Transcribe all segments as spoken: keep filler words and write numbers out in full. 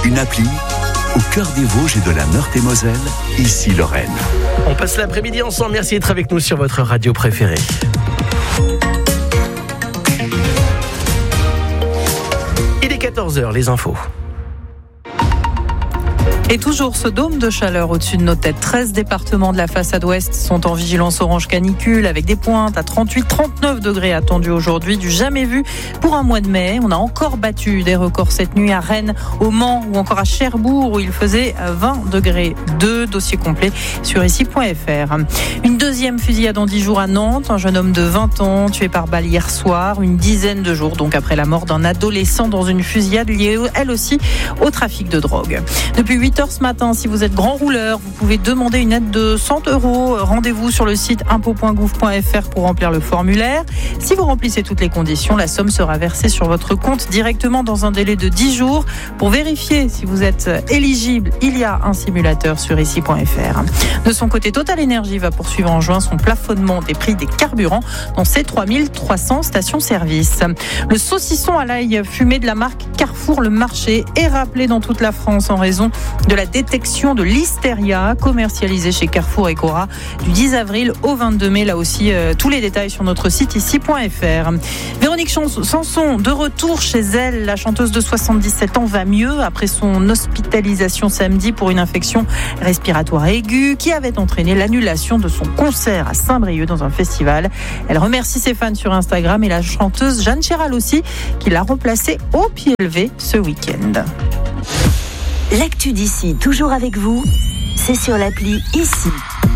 Une appli au cœur des Vosges et de la Meurthe-et-Moselle, ici Lorraine. On passe l'après-midi ensemble. Merci d'être avec nous sur votre radio préférée. Il est quatorze heures, les infos. Et toujours ce dôme de chaleur au-dessus de nos têtes. treize départements de la façade ouest sont en vigilance orange canicule avec des pointes à trente-huit trente-neuf degrés attendus aujourd'hui, du jamais vu pour un mois de mai. On a encore battu des records cette nuit à Rennes, au Mans ou encore à Cherbourg où il faisait vingt degrés. Deux dossiers complets sur ici point f r. Une deuxième fusillade en dix jours à Nantes. Un jeune homme de vingt ans tué par balle hier soir. Une dizaine de jours donc après la mort d'un adolescent dans une fusillade liée elle aussi au trafic de drogue. Depuis huit heures ce matin, si vous êtes grand rouleur, vous pouvez demander une aide de cent euros. Rendez-vous sur le site impôt point gouv point f r pour remplir le formulaire. Si vous remplissez toutes les conditions, la somme sera versée sur votre compte directement dans un délai de dix jours. Pour vérifier si vous êtes éligible, il y a un simulateur sur ici point f r. De son côté, Total Energy va poursuivre en juin son plafonnement des prix des carburants dans ses trois mille trois cents stations-service. Le saucisson à l'ail fumé de la marque Carrefour Le Marché est rappelé dans toute la France en raison de la détection de listeria commercialisée chez Carrefour et Cora du dix avril au vingt-deux mai. Là aussi, euh, tous les détails sur notre site ici point f r. Véronique Sanson, de retour chez elle. La chanteuse de soixante-dix-sept ans va mieux après son hospitalisation samedi pour une infection respiratoire aiguë qui avait entraîné l'annulation de son concert à Saint-Brieuc dans un festival. Elle remercie ses fans sur Instagram et la chanteuse Jeanne Chéral aussi qui l'a remplacée au pied levé ce week-end. L'actu d'ici, toujours avec vous, c'est sur l'appli Ici.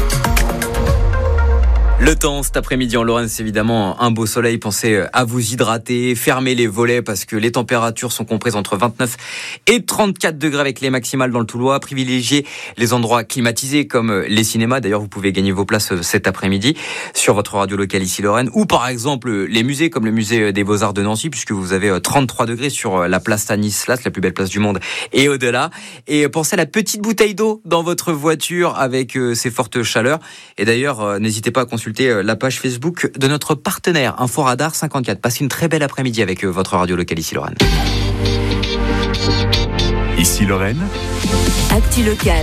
Le temps cet après-midi en Lorraine, c'est évidemment un beau soleil. Pensez à vous hydrater, fermez les volets parce que les températures sont comprises entre vingt-neuf et trente-quatre degrés avec les maximales dans le Toulois. Privilégiez les endroits climatisés comme les cinémas. D'ailleurs, vous pouvez gagner vos places cet après-midi sur votre radio locale ici Lorraine. Ou par exemple les musées comme le musée des Beaux-Arts de Nancy puisque vous avez trente-trois degrés sur la place Stanislas, la plus belle place du monde et au-delà. Et pensez à la petite bouteille d'eau dans votre voiture avec ces fortes chaleurs. Et d'ailleurs, n'hésitez pas à consulter la page Facebook de notre partenaire Inforadar cinquante-quatre. Passez une très belle après-midi avec votre radio locale ici Lorraine. Ici Lorraine. Actu locale.